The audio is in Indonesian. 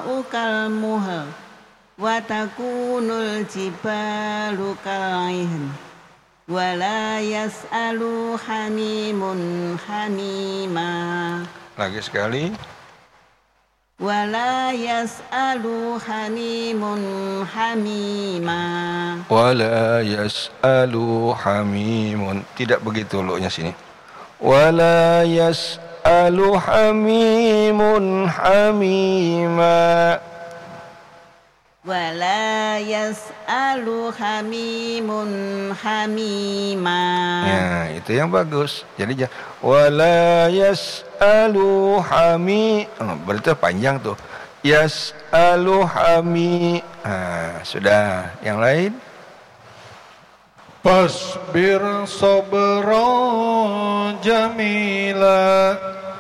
kalmuhal wa takunul jibalu kal'ihn wa la yas'alu hamimun hamima. Lagi sekali. Wa la yas'alu hamimun hamima. Wa la yas'alu hamimun. Tidak begitu lo-nya sini. Wa la yas'alu hamimun hamima. Wa la yas'alu hamimun hamima. Ya, itu yang bagus. Jadi wa la yas'alu berarti panjang tuh. Yas'alu sudah. Yang lain? Fasbir sabran jamila